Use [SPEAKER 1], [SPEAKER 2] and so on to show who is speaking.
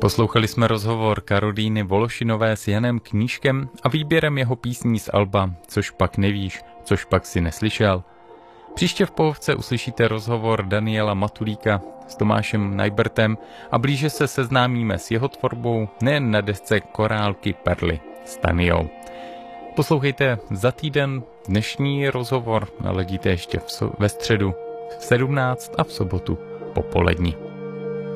[SPEAKER 1] Poslouchali jsme rozhovor Karolíny Vološinové s Janem Knížkem a výběrem jeho písní z alba Což pak nevíš, což pak si neslyšel. Příště v Pohovce uslyšíte rozhovor Daniela Matulíka s Tomášem Najbertem a blíže se seznámíme s jeho tvorbou nejen na desce Korálky Perly s Taniou. Poslouchejte za týden dnešní rozhovor, naladíte ještě ve středu v 17 a v sobotu popolední.